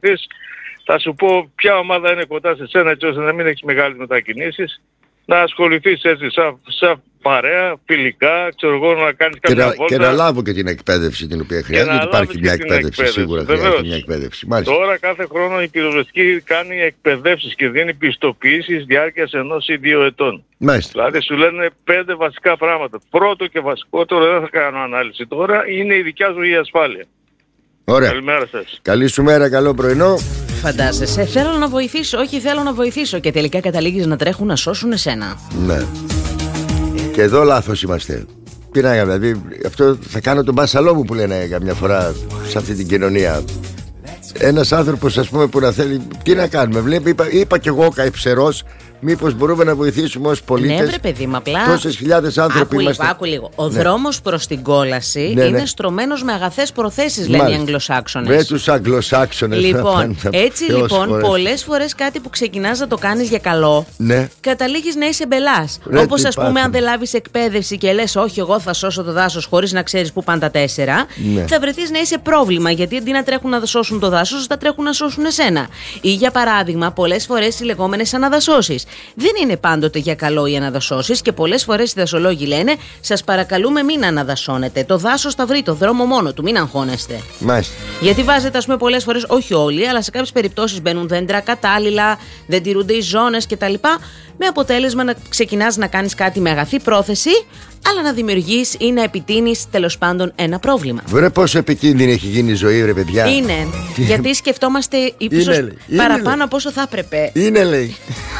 ασχοληθείς. Θα σου πω ποια ομάδα είναι κοντά σε σένα, έτσι ώστε να μην έχεις μεγάλες μετακινήσεις. Να ασχοληθείς έτσι σαν παρέα, φιλικά, ξέρω εγώ, να κάνεις κάποια βόλτα. Και να λάβω και την εκπαίδευση την οποία χρειάζεται. Γιατί υπάρχει μια εκπαίδευση, σίγουρα χρειάζεται μια εκπαίδευση. Μάλιστα. Τώρα κάθε χρόνο η πυροσβεστική κάνει εκπαιδεύσεις και δίνει πιστοποιήσεις διάρκειας 1 ή 2 ετών. Μάλιστα. Δηλαδή σου λένε 5 βασικά πράγματα. Πρώτο και βασικότερο, δεν θα κάνω ανάλυση τώρα, είναι η δικιά σου η ασφάλεια. Ωραία. Καλημέρα σας. Καλή σου μέρα, καλό πρωινό. Φαντάζεσαι, θέλω να βοηθήσω, όχι θέλω να βοηθήσω και τελικά καταλήγεις να τρέχουν να σώσουν εσένα. Ναι. Και εδώ λάθος είμαστε. Τι να κάνω, δηλαδή αυτό θα κάνω τον μπάσαλό μου που λένε καμιά φορά σε αυτή την κοινωνία. Ένας άνθρωπος, ας πούμε, που να θέλει, τι να κάνουμε, βλέπει, είπα κι εγώ καηψερός, μήπως μπορούμε να βοηθήσουμε ως πολίτες. Ναι, βρε παιδί, μα απλά. Τόσες χιλιάδες άνθρωποι είμαστε. Άκου λίγο. Ο δρόμος προς την κόλαση είναι στρωμένος με αγαθές προθέσεις, λένε οι Αγγλοσάξονες. Με τους Αγγλοσάξονες. Λοιπόν, έτσι λοιπόν, πολλές φορές κάτι που ξεκινάς να το κάνεις για καλό, καταλήγεις να είσαι μπελάς. Όπως ας πούμε, αν δεν λάβεις εκπαίδευση και λες, όχι, εγώ θα σώσω το δάσος χωρίς να ξέρεις πού πάνε τα 4, θα βρεθείς να είσαι πρόβλημα. Γιατί αντί να τρέχουν να σώσουν το δάσος, θα τρέχουν να σώσουν εσένα. Ή για παράδειγμα, πολλές φορές οι λεγόμενες αναδασώσεις. Δεν είναι πάντοτε για καλό οι αναδασώσεις και πολλές φορές οι δασολόγοι λένε: σας παρακαλούμε, μην αναδασώνετε. Το δάσος θα βρει το δρόμο μόνο του, μην αγχώνεστε. Μάλιστα. Γιατί βάζετε, ας πούμε, πολλές φορές, όχι όλοι, αλλά σε κάποιες περιπτώσεις μπαίνουν δέντρα κατάλληλα, δεν τηρούνται οι ζώνες κτλ. Με αποτέλεσμα να ξεκινάς να κάνεις κάτι με αγαθή πρόθεση, αλλά να δημιουργείς ή να επιτείνεις τέλος πάντων ένα πρόβλημα. Βρε, πόσο επικίνδυνη έχει γίνει η ζωή, ρε παιδιά. Είναι. Γιατί σκεφτόμαστε ύψος παραπάνω από όσο θα έπρεπε. Είναι, λέει.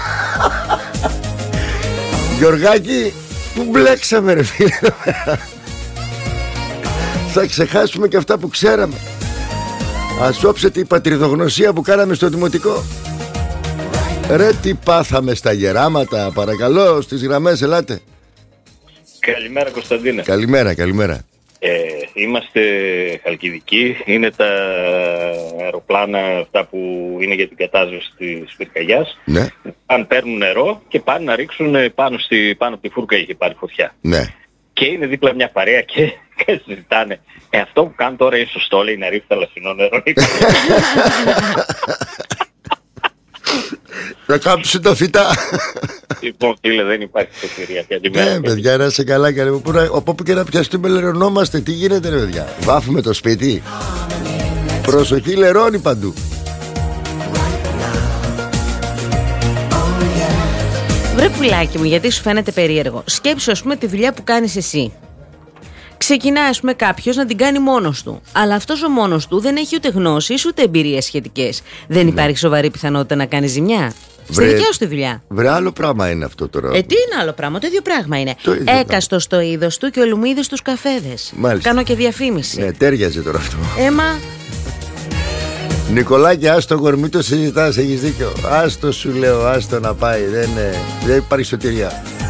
Γιωργάκη, που μπλέξαμε, ρε φίλε. Θα ξεχάσουμε και αυτά που ξέραμε. Ας όψετε η πατριδογνωσία που κάναμε στο δημοτικό. Ρε, τι πάθαμε στα γεράματα. Παρακαλώ, στις γραμμές, ελάτε. Καλημέρα, Κωνσταντίνε. Καλημέρα. Είμαστε Χαλκιδικοί. Είναι τα αεροπλάνα αυτά που είναι για την κατάσβεση της πυρκαγιάς. Ναι. Αν παίρνουν νερό και πάνε να ρίξουν πάνω από τη φούρκα, είχε πάρει φωτιά. Ναι. Και είναι δίπλα μια παρέα και συζητάνε. Αυτό που κάνουν τώρα είναι σωστό, λέει, να ρίξει θαλασσινό νερό. Να κάψουν τα φυτά. Λοιπόν, φίλε, δεν υπάρχει σωτηρία. Καλημέρα. Παιδιά, να είσαι καλά. Από όπου και να πιαστούμε, λερωνόμαστε. Τι γίνεται, ρε παιδιά? Βάφουμε το σπίτι. Προσοχή, λερώνει παντού. Βρε πουλάκι μου, γιατί σου φαίνεται περίεργο. Σκέψου, ας πούμε, τη δουλειά που κάνεις εσύ. Ξεκινάει, ας πούμε, κάποιος να την κάνει μόνος του. Αλλά αυτός ο μόνος του δεν έχει ούτε γνώσεις ούτε εμπειρίες σχετικές. Δεν υπάρχει σοβαρή πιθανότητα να κάνει ζημιά. Στη δικιά σου τη δουλειά. Βρε, άλλο πράγμα είναι αυτό τώρα. Τι είναι άλλο πράγμα, το ίδιο πράγμα είναι. Έκαστο στο είδος του και ο Λουμίδης στους καφέδες. Μάλιστα. Κάνω και διαφήμιση. Ναι, τέριαζε τώρα αυτό. Έμα. Νικολάκη, άστο γορμή το συζητάς, έχεις δίκιο. Άστο, σου λέω, άστο να πάει. Δεν υπάρχει σωτηρία.